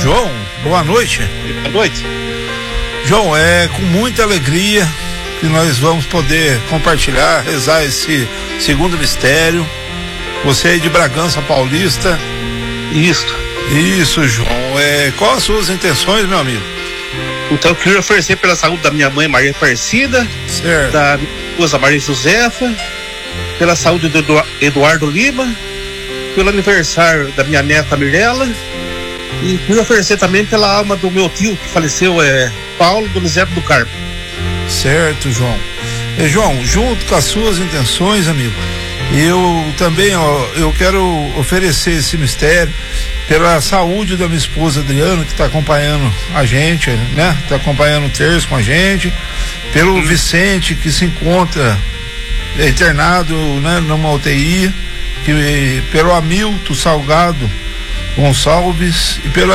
João, boa noite. Boa noite. João, é com muita alegria que nós vamos poder compartilhar, rezar esse segundo mistério. Você é de Bragança Paulista. Isso, João. Quais as suas intenções, meu amigo? Então eu queria oferecer pela saúde da minha mãe Maria Aparecida, certo, da minha esposa Maria Josefa, pela saúde do Eduardo Lima, pelo aniversário da minha neta Mirella, e queria oferecer também pela alma do meu tio que faleceu, Paulo Donizete do Carmo. Certo, João. João, junto com as suas intenções, amigo, eu também, eu quero oferecer esse mistério pela saúde da minha esposa Adriana, que está acompanhando a gente, né? Está acompanhando o terço com a gente, pelo Vicente, que se encontra internado, né, numa UTI, pelo Hamilton Salgado Gonçalves e pela